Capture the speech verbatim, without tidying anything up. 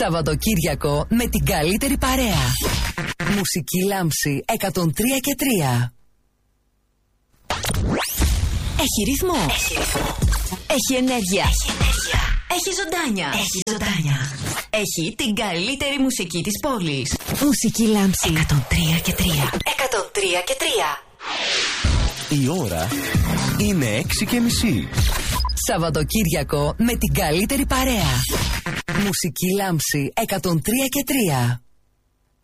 Σαββατοκύριακο με την καλύτερη παρέα. Μουσική Λάμψη εκατόν τρία και τρία. Έχει ρυθμό. Έχει ρυθμό. Έχει ενέργεια. Έχει ενέργεια. Έχει ζωντάνια. Έχει ζωντάνια. Έχει την καλύτερη μουσική της πόλης. Μουσική Λάμψη εκατόν τρία και τρία. εκατόν τρία και τρία. Η ώρα είναι έξι και μισή. Σαββατοκύριακο με την καλύτερη παρέα. Μουσική Λάμψη εκατόν τρία και τρία.